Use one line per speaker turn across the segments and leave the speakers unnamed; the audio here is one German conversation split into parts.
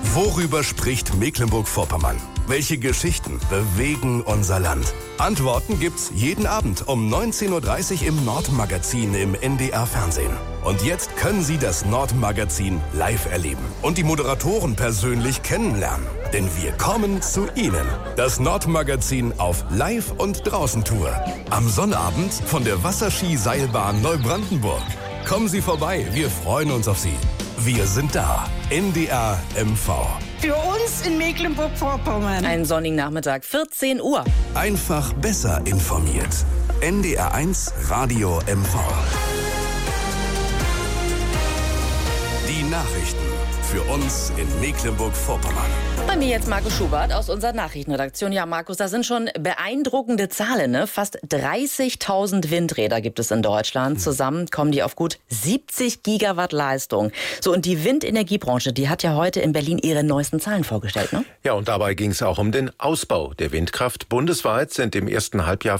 Worüber spricht Mecklenburg-Vorpommern? Welche Geschichten bewegen unser Land? Antworten gibt's jeden Abend um 19.30 Uhr im Nordmagazin im NDR-Fernsehen. Und jetzt können Sie das Nordmagazin live erleben und die Moderatoren persönlich kennenlernen. Denn wir kommen zu Ihnen. Das Nordmagazin auf Live- und Draußentour. Am Sonnabend von der Wasserski-Seilbahn Neubrandenburg. Kommen Sie vorbei, wir freuen uns auf Sie. Wir sind da. NDR MV.
Für uns in Mecklenburg-Vorpommern.
Einen sonnigen Nachmittag, 14 Uhr.
Einfach besser informiert. NDR 1 Radio MV. Die Nachrichten für uns in Mecklenburg-Vorpommern.
Bei mir jetzt Markus Schubert aus unserer Nachrichtenredaktion. Ja, Markus, das sind schon beeindruckende Zahlen, ne? Fast 30.000 Windräder gibt es in Deutschland. Zusammen kommen die auf gut 70 Gigawatt Leistung. So, und die Windenergiebranche, die hat ja heute in Berlin ihre neuesten Zahlen vorgestellt, ne?
Ja, und dabei ging es auch um den Ausbau der Windkraft. Bundesweit sind im ersten Halbjahr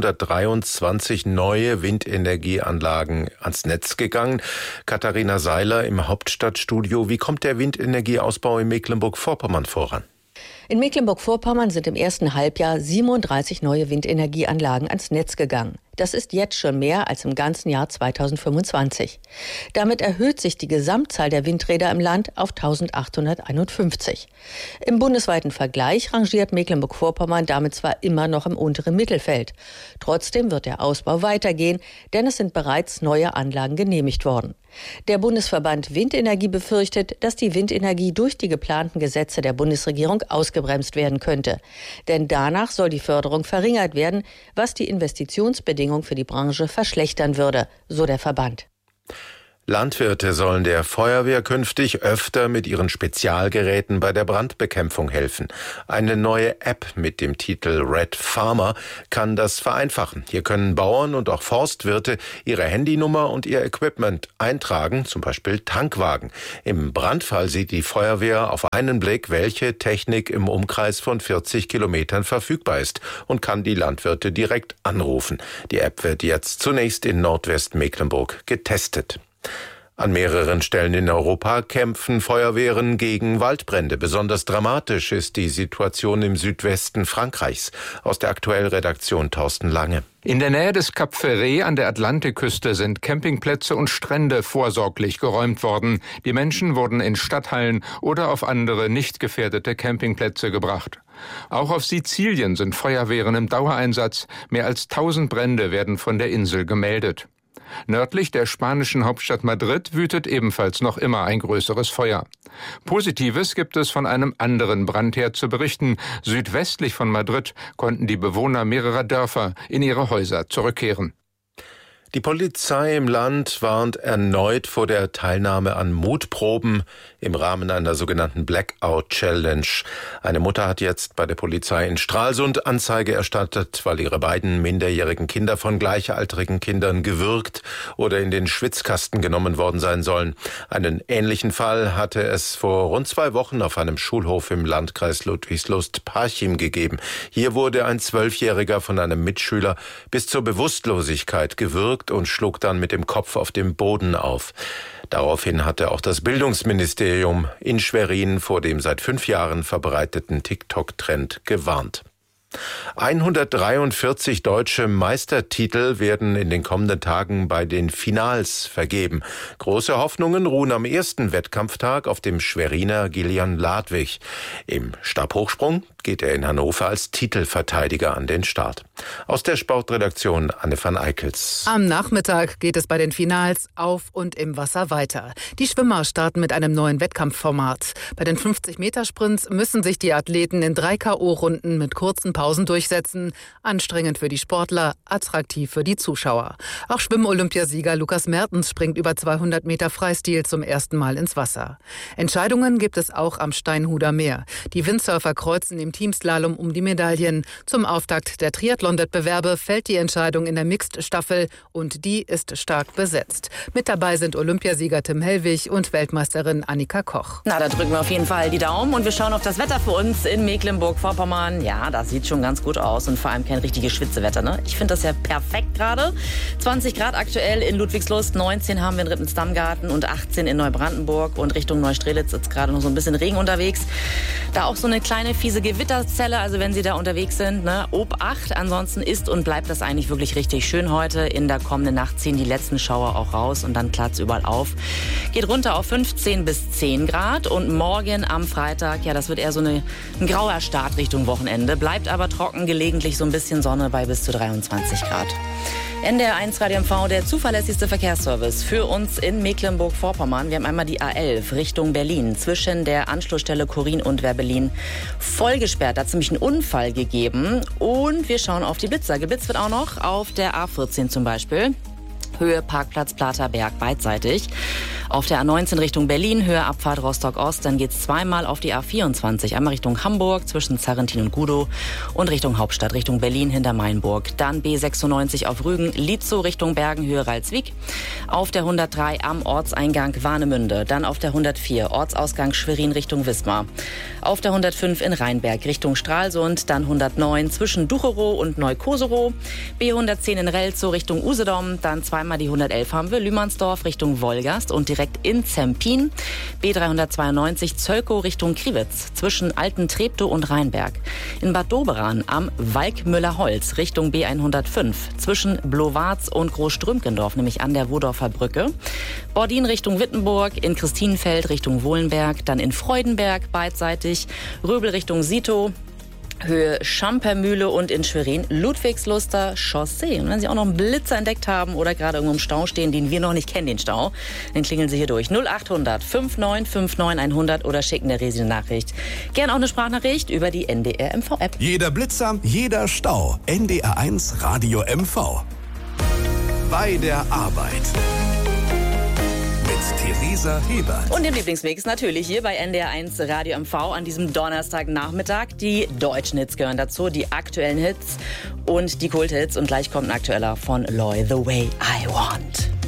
423 neue Windenergieanlagen ans Netz gegangen. Katharina Seiler im Hauptstadtstudio. Wie kommt der Windenergieausbau in Mecklenburg-Vorpommern voran?
In Mecklenburg-Vorpommern sind im ersten Halbjahr 37 neue Windenergieanlagen ans Netz gegangen. Das ist jetzt schon mehr als im ganzen Jahr 2025. Damit erhöht sich die Gesamtzahl der Windräder im Land auf 1851. Im bundesweiten Vergleich rangiert Mecklenburg-Vorpommern damit zwar immer noch im unteren Mittelfeld. Trotzdem wird der Ausbau weitergehen, denn es sind bereits neue Anlagen genehmigt worden. Der Bundesverband Windenergie befürchtet, dass die Windenergie durch die geplanten Gesetze der Bundesregierung ausgebremst werden könnte. Denn danach soll die Förderung verringert werden, was die Investitionsbedingungen für die Branche verschlechtern würde, so der Verband.
Landwirte sollen der Feuerwehr künftig öfter mit ihren Spezialgeräten bei der Brandbekämpfung helfen. Eine neue App mit dem Titel Red Farmer kann das vereinfachen. Hier können Bauern und auch Forstwirte ihre Handynummer und ihr Equipment eintragen, zum Beispiel Tankwagen. Im Brandfall sieht die Feuerwehr auf einen Blick, welche Technik im Umkreis von 40 Kilometern verfügbar ist und kann die Landwirte direkt anrufen. Die App wird jetzt zunächst in Nordwestmecklenburg getestet. An mehreren Stellen in Europa kämpfen Feuerwehren gegen Waldbrände. Besonders dramatisch ist die Situation im Südwesten Frankreichs. Aus der Aktuellredaktion Thorsten Lange.
In der Nähe des Cap Ferret an der Atlantikküste sind Campingplätze und Strände vorsorglich geräumt worden. Die Menschen wurden in Stadthallen oder auf andere nicht gefährdete Campingplätze gebracht. Auch auf Sizilien sind Feuerwehren im Dauereinsatz. Mehr als 1000 Brände werden von der Insel gemeldet. Nördlich der spanischen Hauptstadt Madrid wütet ebenfalls noch immer ein größeres Feuer. Positives gibt es von einem anderen Brandherd zu berichten. Südwestlich von Madrid konnten die Bewohner mehrerer Dörfer in ihre Häuser zurückkehren.
Die Polizei im Land warnt erneut vor der Teilnahme an Mutproben im Rahmen einer sogenannten Blackout Challenge. Eine Mutter hat jetzt bei der Polizei in Stralsund Anzeige erstattet, weil ihre beiden minderjährigen Kinder von gleichaltrigen Kindern gewürgt oder in den Schwitzkasten genommen worden sein sollen. Einen ähnlichen Fall hatte es vor rund 2 Wochen auf einem Schulhof im Landkreis Ludwigslust-Parchim gegeben. Hier wurde ein 12-Jähriger von einem Mitschüler bis zur Bewusstlosigkeit gewürgt und schlug dann mit dem Kopf auf dem Boden auf. Daraufhin hatte auch das Bildungsministerium in Schwerin vor dem seit 5 Jahren verbreiteten TikTok-Trend gewarnt. 143 deutsche Meistertitel werden in den kommenden Tagen bei den Finals vergeben. Große Hoffnungen ruhen am ersten Wettkampftag auf dem Schweriner Gillian Ladwig. Im Stabhochsprung geht er in Hannover als Titelverteidiger an den Start. Aus der Sportredaktion Anne van Eickels.
Am Nachmittag geht es bei den Finals auf und im Wasser weiter. Die Schwimmer starten mit einem neuen Wettkampfformat. Bei den 50-Meter-Sprints müssen sich die Athleten in 3 K.O.-Runden mit kurzen Pausen durchsetzen. Anstrengend für die Sportler, attraktiv für die Zuschauer. Auch Schwimm-Olympiasieger Lukas Mertens springt über 200 Meter Freistil zum ersten Mal ins Wasser. Entscheidungen gibt es auch am Steinhuder Meer. Die Windsurfer kreuzen im im Teamslalom um die Medaillen. Zum Auftakt der Triathlon-Wettbewerbe fällt die Entscheidung in der Mixed-Staffel und die ist stark besetzt. Mit dabei sind Olympiasieger Tim Hellwig und Weltmeisterin Annika Koch.
Na, da drücken wir auf jeden Fall die Daumen und wir schauen auf das Wetter für uns in Mecklenburg-Vorpommern. Ja, das sieht schon ganz gut aus und vor allem kein richtiges Schwitzewetter, ne? Ich finde das ja perfekt gerade. 20 Grad aktuell in Ludwigslust, 19 haben wir in Rittensdammgarten und 18 in Neubrandenburg und Richtung Neustrelitz ist gerade noch so ein bisschen Regen unterwegs. Da auch so eine kleine fiese Gewitterzelle, also wenn Sie da unterwegs sind, ne, Obacht. Ansonsten ist und bleibt das eigentlich wirklich richtig schön heute. In der kommenden Nacht ziehen die letzten Schauer auch raus und dann klart es überall auf. Geht runter auf 15 bis 10 Grad und morgen am Freitag, ja, das wird eher so ein grauer Start Richtung Wochenende. Bleibt aber trocken, gelegentlich so ein bisschen Sonne bei bis zu 23 Grad. NDR 1 Radio MV, der zuverlässigste Verkehrsservice für uns in Mecklenburg-Vorpommern. Wir haben einmal die A11 Richtung Berlin zwischen der Anschlussstelle Chorin und Werbelin voll gesperrt. Da hat es nämlich einen Unfall gegeben und wir schauen auf die Blitzer. Geblitzt wird auch noch auf der A14 zum Beispiel. Höhe Parkplatz Platerberg beidseitig. Auf der A19 Richtung Berlin, Höhe Abfahrt Rostock-Ost. Dann geht's zweimal auf die A24. Einmal Richtung Hamburg zwischen Zarrentin und Gudow und Richtung Hauptstadt, Richtung Berlin hinter Mainburg. Dann B96 auf Rügen, Lietzow Richtung Bergen, Höhe Ralswiek. Auf der 103 am Ortseingang Warnemünde. Dann auf der 104 Ortsausgang Schwerin Richtung Wismar. Auf der 105 in Rheinberg Richtung Stralsund. Dann 109 zwischen Ducherow und Neukoserow. B110 in Relzow Richtung Usedom. Dann zweimal die 111 haben wir Lühmannsdorf Richtung Wolgast und direkt in Zempin. B392 Zölkow Richtung Kriwitz zwischen Alten-Treptow und Rheinberg. In Bad Doberan am Walkmüller-Holz Richtung B105 zwischen Blowarz und Großstrümpkendorf, nämlich an der Wodorfer Brücke. Bordin Richtung Wittenburg, in Christinenfeld Richtung Wohlenberg, dann in Freudenberg beidseitig, Röbel Richtung Sitow, Höhe Schampermühle und in Schwerin Ludwigsluster Chaussee. Und wenn Sie auch noch einen Blitzer entdeckt haben oder gerade irgendwo im Stau stehen, den wir noch nicht kennen, den Stau, dann klingeln Sie hier durch. 0800 5959 100 oder schicken der Resi eine Nachricht. Gern auch eine Sprachnachricht über die NDR MV-App.
Jeder Blitzer, jeder Stau. NDR 1 Radio MV. Bei der Arbeit. Theresa Hebert.
Und dem Lieblingsmix natürlich hier bei NDR 1 Radio MV an diesem Donnerstagnachmittag. Die deutschen Hits gehören dazu, die aktuellen Hits und die Kulthits. Und gleich kommt ein aktueller von Loy, The Way I Want.